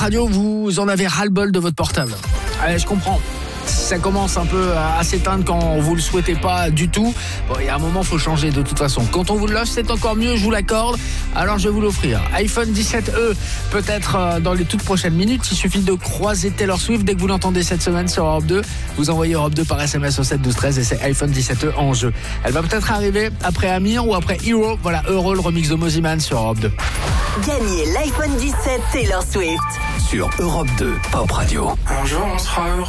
Radio, vous en avez ras-le-bol de votre portable. Allez, je comprends. Ça commence un peu à s'éteindre quand vous le souhaitez pas du tout. Bon, il y a un moment, faut changer de toute façon. Quand on vous l'offre, c'est encore mieux, je vous l'accorde. Alors, je vais vous l'offrir. iPhone 17e, peut-être dans les toutes prochaines minutes. Il suffit de croiser Taylor Swift dès que vous l'entendez cette semaine sur Europe 2. Vous envoyez Europe 2 par SMS au 7 12 13 et c'est iPhone 17e en jeu. Elle va peut-être arriver après Amir ou après Hero. Voilà, Euro, le remix de Moziman sur Europe 2. Gagnez l'iPhone 17 Taylor Swift sur Europe 2 Pop Radio. Un jour on sera heureux.